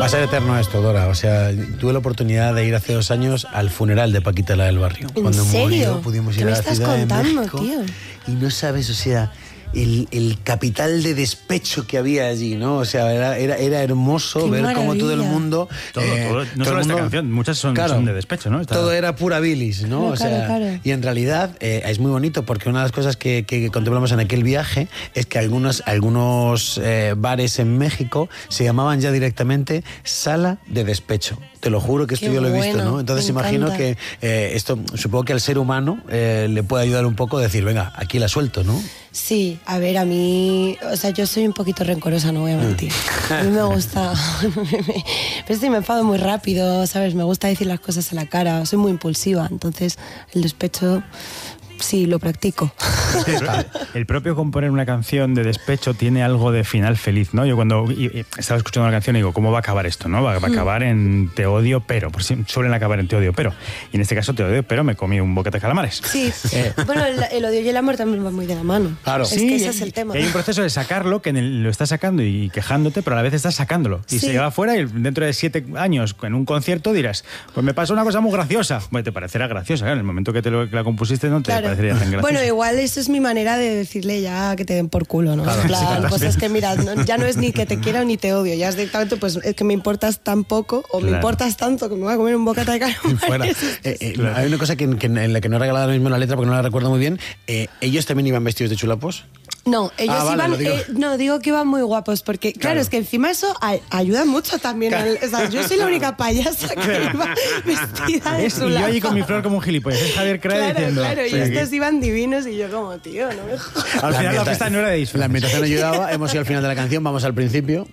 Va a ser eterno esto, Dora. O sea, tuve la oportunidad de ir hace 2 años al funeral de Paquita, la del barrio. ¿En serio? Murió, pudimos ir a la Ciudad de México. Tío? Y no sabes, o sea, el capital de despecho que había allí, ¿no? O sea, era hermoso. Qué ver maravilla. Cómo todo el mundo... Todo, no solo esta canción, muchas son de despecho, ¿no? Todo era pura bilis, ¿no? O sea, claro. Y en realidad es muy bonito porque una de las cosas que contemplamos en aquel viaje es que algunos bares en México se llamaban ya directamente sala de despecho. Te lo juro que esto yo lo he visto, ¿no? Entonces imagino que esto, supongo que al ser humano le puede ayudar un poco a decir, venga, aquí la suelto, ¿no? Sí, a ver, a mí, o sea, yo soy un poquito rencorosa, no voy a mentir. A mí me gusta, pero sí me enfado muy rápido, ¿sabes? Me gusta decir las cosas a la cara, soy muy impulsiva, entonces el despecho... Sí, lo practico. El propio componer una canción de despecho tiene algo de final feliz, ¿no? Yo cuando estaba escuchando una canción digo, ¿cómo va a acabar esto, no? Va a acabar en te odio, pero. Por si suelen acabar en te odio, pero. Y en este caso te odio, pero me comí un boquete de calamares. Sí. Bueno, el odio y el amor también van muy de la mano. Claro. Es que ese es el tema. Hay un proceso de sacarlo que lo estás sacando y quejándote, pero a la vez estás sacándolo. Y se lleva afuera y dentro de 7 años en un concierto dirás, pues me pasó una cosa muy graciosa. Bueno, te parecerá graciosa, claro. En el momento que la compusiste no te parecería tan graciosa. Bueno, igual eso es mi manera de decirle ya que te den por culo, ¿no? Claro, en plan, pues es que mira, ya no es ni que te quiera ni te odio, ya es directamente, pues es que me importas tan poco o me importas tanto que me voy a comer un bocata de calamares. Hay una cosa en la que no he regalado ahora mismo la letra porque no la recuerdo muy bien. ¿Ellos también iban vestidos de chulapos? No, ellos iban... digo que iban muy guapos porque, claro, es que encima eso ayuda mucho también. O sea, yo soy la única payasa que iba vestida de chulapos. Y yo allí con mi flor como un gilipollas. Es Javier Crae diciendo... Claro, y estos iban divinos y yo como, tío, no me jodas. Al final la fiesta no era de disfraz. La ambientación ayudaba, hemos ido al final de la canción, vamos al principio.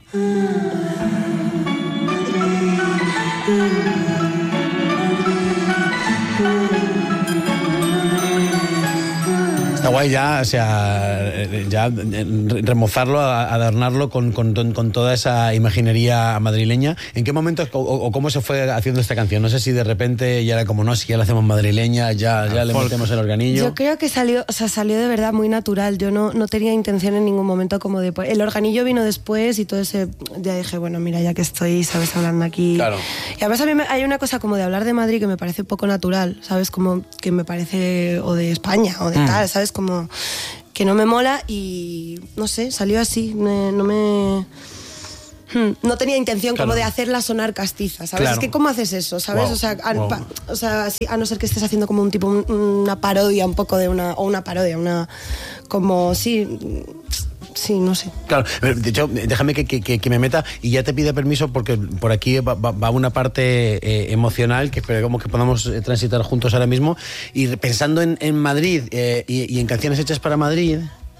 Está guay ya, o sea, ya remozarlo, adornarlo con toda esa imaginería madrileña. ¿En qué momento o cómo se fue haciendo esta canción? No sé si de repente ya era como, no, si ya la hacemos madrileña, ya le metemos el organillo. Yo creo que salió de verdad muy natural. Yo no tenía intención en ningún momento como de... El organillo vino después y todo ese... Ya dije, bueno, mira, ya que estoy, ¿sabes? Hablando aquí. Claro. Y además a mí hay una cosa como de hablar de Madrid que me parece poco natural, ¿sabes? Como que me parece... O de España, o de tal, ¿sabes? Como que no me mola y no sé, salió así, no tenía intención como de hacerla sonar castiza, ¿sabes? Claro. Es que ¿cómo haces eso? ¿Sabes? Wow. O sea, a no ser que estés haciendo como un tipo, una parodia un poco de una parodia, como, sí, no sé. Claro, de hecho, déjame que me meta y ya te pide permiso porque por aquí va una parte emocional que esperemos que podamos transitar juntos ahora mismo. Y pensando en Madrid y en canciones hechas para Madrid...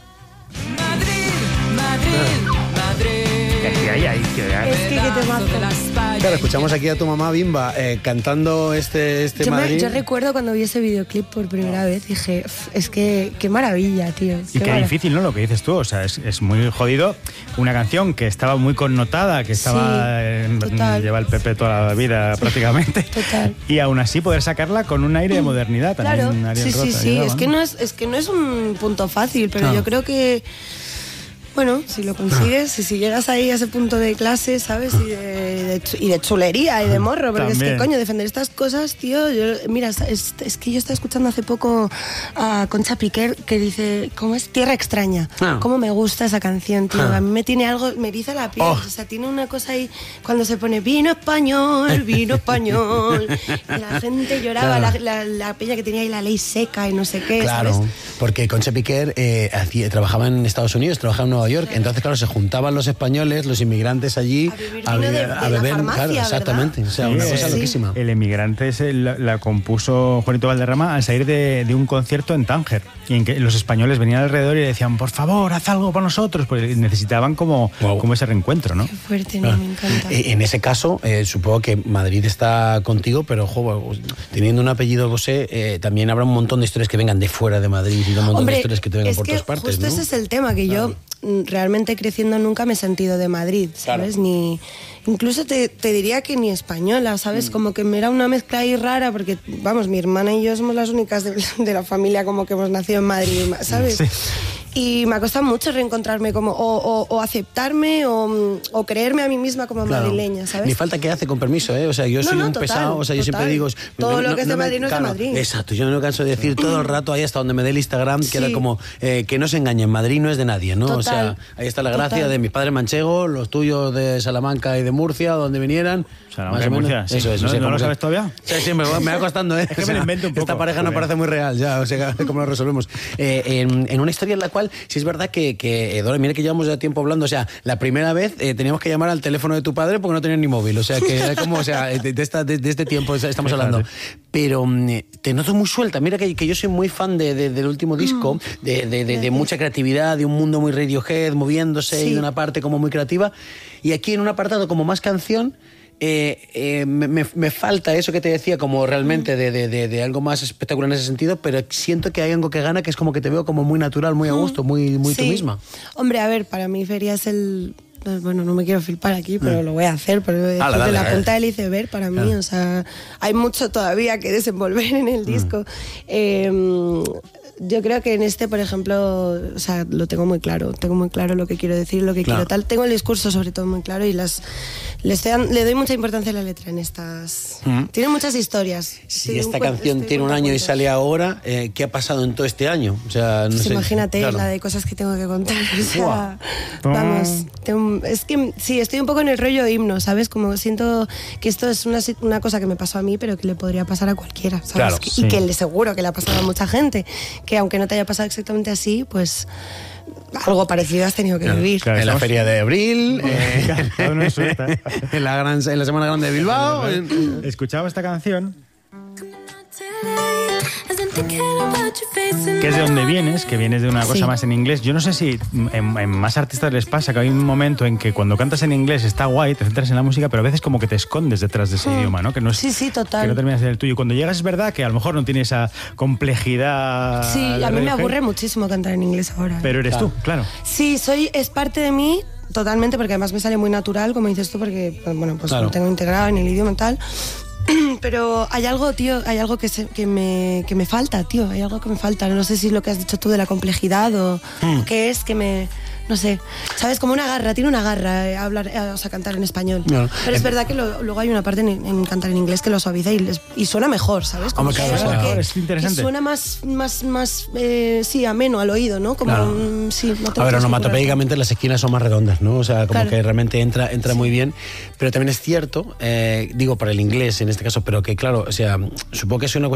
Claro, escuchamos aquí a tu mamá Bimba cantando este Madrid. Yo recuerdo cuando vi ese videoclip por primera vez, dije, es que qué maravilla, tío. Y qué difícil, ¿no? Lo que dices tú, o sea, es muy jodido. Una canción que estaba muy connotada, que estaba lleva el PP toda la vida prácticamente. Total. Y aún así poder sacarla con un aire de modernidad también. Claro, sí. Es que no es un punto fácil, pero yo creo que... Bueno, si lo consigues, si llegas ahí a ese punto de clase, ¿sabes? Y de chulería y de morro, porque también. Es que, coño, defender estas cosas, tío, mira, es que yo estaba escuchando hace poco a Concha Piquer que dice, ¿cómo es? Tierra extraña. Cómo me gusta esa canción, tío. A mí me tiene algo, me eriza la piel, o sea, tiene una cosa ahí, cuando se pone vino español, y la gente lloraba, la peña que tenía ahí la ley seca y no sé qué, claro, ¿sabes? Porque Concha Piquer trabajaba en Estados Unidos, trabajaba en Nueva York, entonces claro, se juntaban los españoles, los inmigrantes allí a beber, farmacia, claro, exactamente, ¿verdad? O sea, una cosa loquísima. El Emigrante la compuso Juanito Valderrama al salir de un concierto en Tánger, y en que los españoles venían alrededor y le decían, por favor, haz algo para nosotros, pues necesitaban como ese reencuentro, ¿no? Qué fuerte, me encanta. En ese caso, supongo que Madrid está contigo, pero teniendo un apellido José, también habrá un montón de historias que vengan de fuera de Madrid y un montón de historias que te vengan por todas partes, justo ¿no? Ese es el tema, que yo realmente creciendo nunca me he sentido de Madrid, ¿sabes? Claro. Incluso te diría que ni española, ¿sabes? Como que me era una mezcla ahí rara, porque, vamos, mi hermana y yo somos las únicas de la familia como que hemos nacido en Madrid, ¿sabes? Sí. Y me ha costado mucho reencontrarme como, o aceptarme o creerme a mí misma como madrileña, ¿sabes? Ni falta que hace, con permiso, ¿eh? O sea, yo soy un pesado, o sea, yo siempre digo... Todo lo que es de Madrid no es de Madrid. Exacto, yo no me canso de decir todo el rato, ahí hasta donde me dé el Instagram, que era como, que no se engañen, Madrid no es de nadie, ¿no? O sea, ahí está la gracia de mis padres manchegos, los tuyos de Salamanca y de Murcia, donde vinieran. Salamanca y Murcia, sí. Eso, ¿No lo sabes todavía? Sí, me va costando, ¿eh? Es que me lo invento un poco. Esta pareja no parece muy real, ya, o sea, ¿cómo lo resolvemos? En una historia en la cual, sí es verdad que Dora, mira que llevamos ya tiempo hablando, o sea, la primera vez teníamos que llamar al teléfono de tu padre porque no tenía ni móvil, o sea, que era como, o sea, de este tiempo estamos hablando. Pero te noto muy suelta, mira que yo soy muy fan del último disco, de mucha creatividad, de un mundo muy Radiohead, moviéndose y de una parte como muy creativa, y aquí en un apartado como más canción, me falta eso que te decía, como realmente de algo más espectacular en ese sentido, pero siento que hay algo que gana, que es como que te veo como muy natural, muy a gusto, muy tú misma. Hombre, a ver, para mí Feria es el... Bueno, no me quiero flipar aquí, pero lo voy a hacer, pero de la punta del iceberg para mí, o sea, hay mucho todavía que desenvolver en el disco. Yo creo que en este, por ejemplo, o sea, lo tengo muy claro lo que quiero decir, lo que quiero tal. Tengo el discurso sobre todo muy claro y le doy mucha importancia a la letra en estas. Tiene muchas historias. Si esta canción tiene un año y sale ahora, ¿qué ha pasado en todo este año? O sea, no sé. Imagínate la de cosas que tengo que contar. O sea, vamos, es que sí, estoy un poco en el rollo himno, ¿sabes? Como siento que esto es una cosa que me pasó a mí, pero que le podría pasar a cualquiera, ¿sabes? Claro, y que le seguro que le ha pasado a mucha gente. Que aunque no te haya pasado exactamente así, pues algo parecido has tenido que vivir. Claro, en la Feria de Abril, en la Semana Grande de Bilbao. Escuchaba esta canción, que es de donde vienes, que vienes de una cosa más en inglés. Yo no sé si en más artistas les pasa que hay un momento en que cuando cantas en inglés está guay, te centras en la música, pero a veces como que te escondes detrás de ese idioma, ¿no? Que no es, sí, total. Que no terminas de ser el tuyo. Cuando llegas es verdad que a lo mejor no tiene esa complejidad. Sí, a mí me aburre muchísimo cantar en inglés ahora. Pero eres tú, claro. Sí, es parte de mí totalmente, porque además me sale muy natural, como dices tú, porque bueno, pues lo tengo integrado en el idioma y tal. Pero hay algo, tío, hay algo que me falta, tío, hay algo que me falta. No sé si es lo que has dicho tú de la complejidad o qué es que me... No sé, ¿sabes? Como una garra, tiene una garra o sea, cantar en español. No. Pero es verdad que luego hay una parte en cantar en inglés que lo suaviza y suena mejor, ¿sabes? Como es interesante. Que suena más sí, ameno al oído, ¿no? Como sí, no a ver, onomatopéicamente las esquinas son más redondas, ¿no? O sea, como que realmente entra muy bien. Pero también es cierto, digo para el inglés en este caso, pero que claro, o sea, supongo que es una cuestión